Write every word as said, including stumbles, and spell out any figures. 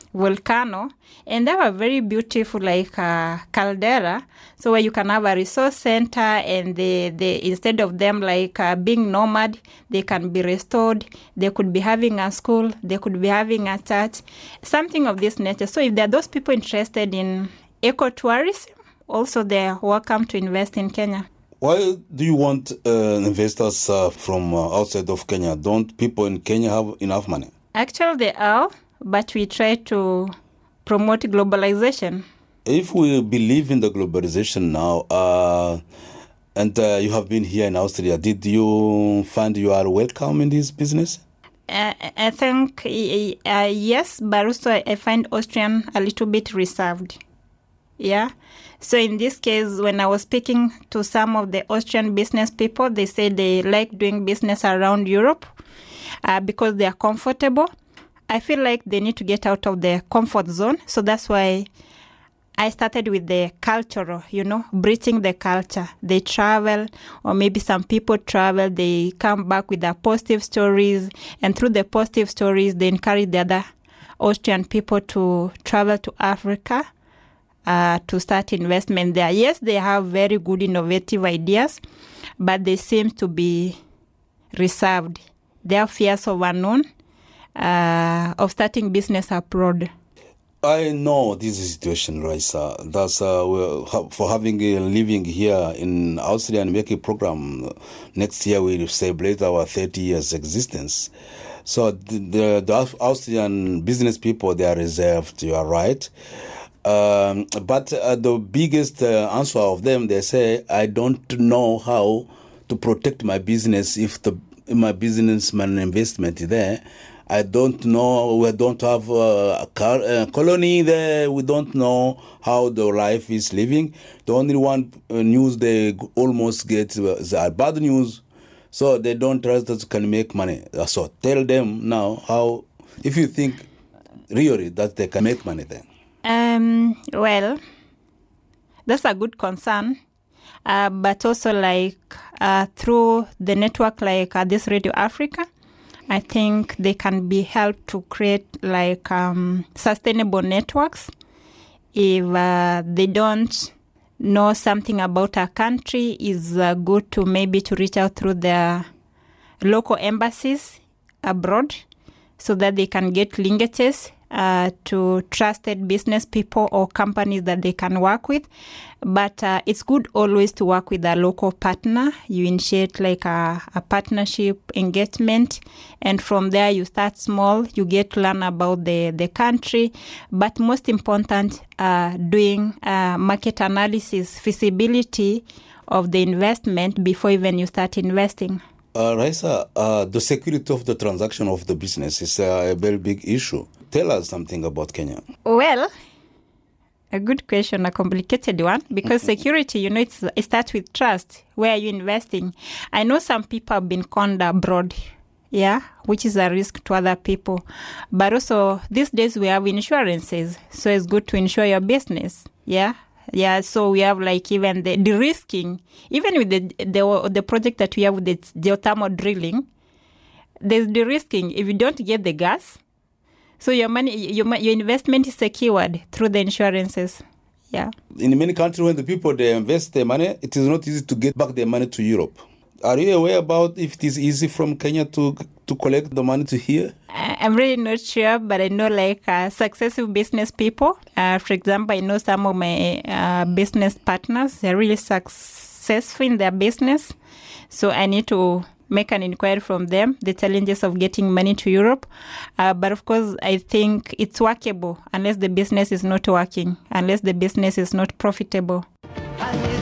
volcano, and they have a very beautiful like uh, caldera, so where you can have a resource center, and they, they instead of them like uh, being nomad, they can be restored. They could be having a school, they could be having a church, something of this nature. So if there are those people interested in ecotourism, also they're welcome to invest in Kenya. Why do you want uh, investors uh, from uh, outside of Kenya? Don't people in Kenya have enough money? Actually, they are, but we try to promote globalization. If we believe in the globalization now, uh, and uh, you have been here in Austria, did you find you are welcome in this business? Uh, I think uh, yes, but also I find Austrian a little bit reserved. Yeah. So in this case, when I was speaking to some of the Austrian business people, they say they like doing business around Europe uh, because they are comfortable. I feel like they need to get out of their comfort zone. So that's why I started with the cultural, you know, bridging the culture. They travel, or maybe some people travel, they come back with their positive stories. And through the positive stories, they encourage the other Austrian people to travel to Africa. Uh, to start investment there. Yes, they have very good innovative ideas, but they seem to be reserved. They have fears of unknown, uh, of starting business abroad. I know this is a situation, Raisa. That's uh, for having uh, living here in Austria and making program. Next year we will celebrate our thirty years existence. So the, the, the Austrian business people, they are reserved. You are right. Um, but uh, the biggest uh, answer of them, they say, I don't know how to protect my business if the if my business, my investment is there. I don't know, we don't have uh, a, car, a colony there. We don't know how the life is living. The only one uh, news they almost get is uh, bad news. So they don't trust that can make money. So tell them now how, if you think really that they can make money then. Um, well, that's a good concern, uh, but also like uh, through the network like uh, this Radio Africa, I think they can be helped to create like um, sustainable networks. If uh, they don't know something about a country, it's uh, good to maybe to reach out through their local embassies abroad so that they can get linkages Uh, to trusted business people or companies that they can work with. But uh, it's good always to work with a local partner. You initiate like a, a partnership engagement, and from there you start small, you get to learn about the, the country. But most important, uh, doing uh, market analysis, feasibility of the investment before even you start investing. Uh, Raisa, uh, the security of the transaction of the business is uh, a very big issue. Tell us something about Kenya. Well, a good question, a complicated one, because security, you know, it's, it starts with trust. Where are you investing? I know some people have been conned abroad, yeah, which is a risk to other people. But also, these days we have insurances, so it's good to insure your business, yeah. Yeah, so we have like even the de-risking, even with the, the the project that we have with the geothermal drilling, there's de-risking. If you don't get the gas, so your money, your your investment is secured through the insurances. Yeah. In many countries, when the people they invest their money, it is not easy to get back their money to Europe. Are you aware about if it is easy from Kenya to to collect the money to here? I'm really not sure, but I know like uh, successful business people. Uh, for example, I know some of my uh, business partners, they're really successful in their business. So I need to make an inquiry from them, the challenges of getting money to Europe. Uh, but of course, I think it's workable unless the business is not working, unless the business is not profitable.